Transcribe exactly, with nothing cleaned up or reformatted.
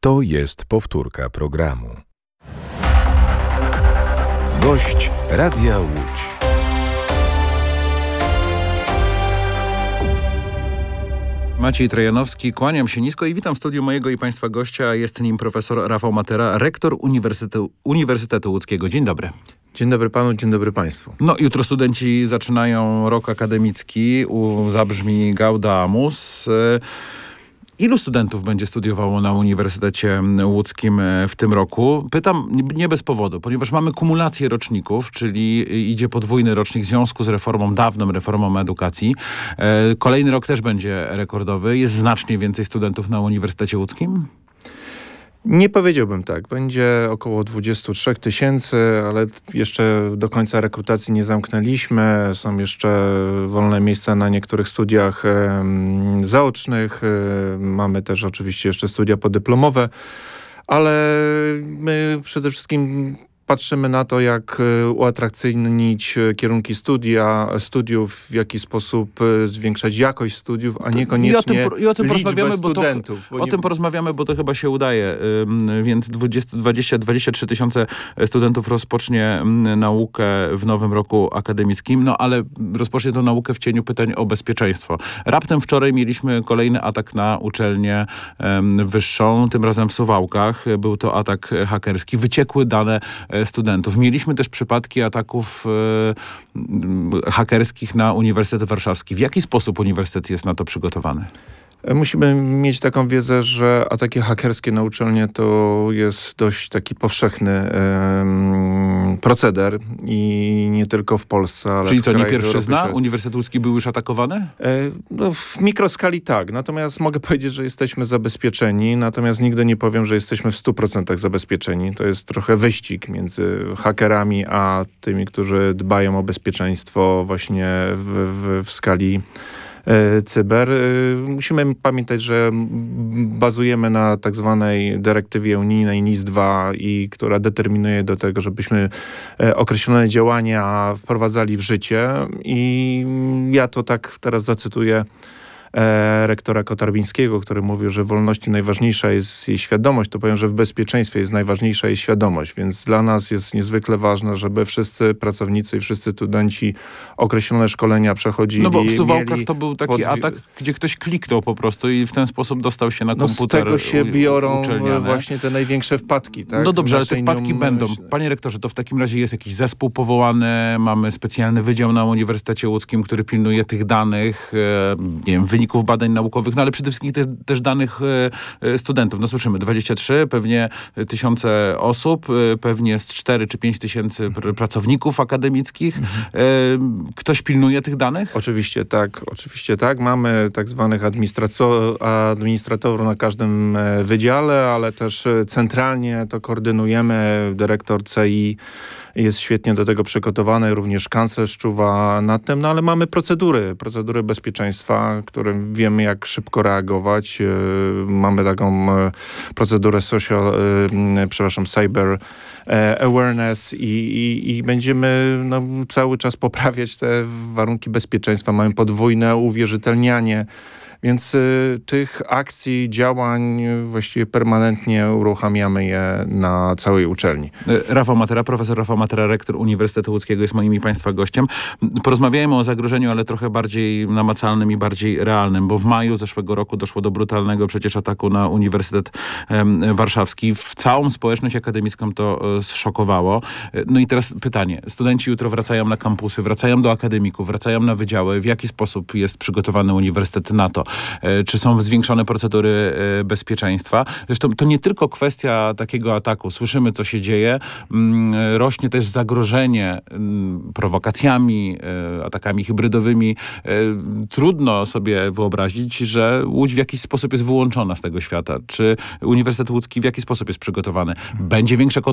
To jest powtórka programu. Gość Radia Łódź. Maciej Trojanowski, kłaniam się nisko i witam w studiu mojego i Państwa gościa. Jest nim profesor Rafał Matera, rektor Uniwersytetu, Uniwersytetu Łódzkiego. Dzień dobry. Dzień dobry panu, dzień dobry państwu. No, jutro studenci zaczynają rok akademicki. U Zabrzmi Gaudeamus. Ilu studentów będzie studiowało na Uniwersytecie Łódzkim w tym roku? Pytam nie bez powodu, ponieważ mamy kumulację roczników, czyli idzie podwójny rocznik w związku z reformą, dawną reformą edukacji. Kolejny rok też będzie rekordowy. Jest znacznie więcej studentów na Uniwersytecie Łódzkim? Nie powiedziałbym tak. Będzie około dwadzieścia trzy tysięcy, ale jeszcze do końca rekrutacji nie zamknęliśmy. Są jeszcze wolne miejsca na niektórych studiach e, zaocznych. E, mamy też oczywiście jeszcze studia podyplomowe, ale my przede wszystkim patrzymy na to, jak uatrakcyjnić kierunki studia, studiów, w jaki sposób zwiększać jakość studiów, a niekoniecznie I o tym, i o tym liczbę studentów. Bo to, o nie... tym porozmawiamy, bo to chyba się udaje. Więc dwadzieścia, dwadzieścia, dwadzieścia trzy tysiące studentów rozpocznie naukę w nowym roku akademickim, no ale rozpocznie tę naukę w cieniu pytań o bezpieczeństwo. Raptem wczoraj mieliśmy kolejny atak na uczelnię wyższą, tym razem w Suwałkach. Był to atak hakerski. Wyciekły dane studentów. Mieliśmy też przypadki ataków e, hakerskich na Uniwersytet Warszawski. W jaki sposób uniwersytet jest na to przygotowany? Musimy mieć taką wiedzę, że ataki hakerskie na uczelnie to jest dość taki powszechny um, proceder i nie tylko w Polsce, ale Czyli w co, nie krajach pierwszyzna? Europy. Uniwersytet Łódzki był już atakowany? E, no, w mikroskali tak, natomiast mogę powiedzieć, że jesteśmy zabezpieczeni, natomiast nigdy nie powiem, że jesteśmy w stu procentach zabezpieczeni. To jest trochę wyścig między hakerami, a tymi, którzy dbają o bezpieczeństwo właśnie w, w, w skali cyber. Musimy pamiętać, że bazujemy na tak zwanej dyrektywie unijnej N I S dwa, i która determinuje do tego, żebyśmy określone działania wprowadzali w życie, i ja to tak teraz zacytuję E, rektora Kotarbińskiego, który mówił, że w wolności najważniejsza jest jej świadomość, to powiem, że w bezpieczeństwie jest najważniejsza jej świadomość, więc dla nas jest niezwykle ważne, żeby wszyscy pracownicy i wszyscy studenci określone szkolenia przechodzili. No bo w Suwałkach mieli to był taki podwi- atak, gdzie ktoś kliknął po prostu i w ten sposób dostał się na komputer. No z tego się biorą uczelniane. właśnie te największe wpadki. Tak? No dobrze, ale te Naszej wpadki nium- będą. Panie rektorze, to w takim razie jest jakiś zespół powołany, mamy specjalny wydział na Uniwersytecie Łódzkim, który pilnuje tych danych, e, nie wiem, wyników badań naukowych, no ale przede wszystkim te, też danych e, studentów. No słyszymy, dwadzieścia trzy, pewnie tysiące osób, e, pewnie z cztery czy pięć tysięcy pr- pracowników akademickich. E, ktoś pilnuje tych danych? Oczywiście tak, oczywiście tak. Mamy tak zwanych administraco- administratorów na każdym wydziale, ale też centralnie to koordynujemy. Dyrektor C I jest świetnie do tego przygotowany, również kanclerz czuwa nad tym, no ale mamy procedury, procedury bezpieczeństwa, którym wiemy, jak szybko reagować. Mamy taką procedurę social, przepraszam, cyber awareness i, i, i będziemy no, cały czas poprawiać te warunki bezpieczeństwa. Mamy podwójne uwierzytelnianie. Więc y, tych akcji, działań właściwie permanentnie uruchamiamy je na całej uczelni. Rafał Matera, profesor Rafał Matera, rektor Uniwersytetu Łódzkiego jest moim i Państwa gościem. Porozmawiajmy o zagrożeniu, ale trochę bardziej namacalnym i bardziej realnym, bo w maju zeszłego roku doszło do brutalnego przecież ataku na Uniwersytet em, Warszawski. W całą społeczność akademicką to e, zszokowało. No i teraz pytanie. Studenci jutro wracają na kampusy, wracają do akademików, wracają na wydziały. W jaki sposób jest przygotowany uniwersytet na to? Czy są zwiększone procedury bezpieczeństwa? Zresztą to nie tylko kwestia takiego ataku. Słyszymy, co się dzieje. Rośnie też zagrożenie prowokacjami, atakami hybrydowymi. Trudno sobie wyobrazić, że Łódź w jakiś sposób jest wyłączona z tego świata. Czy Uniwersytet Łódzki w jaki sposób jest przygotowany? Będzie większa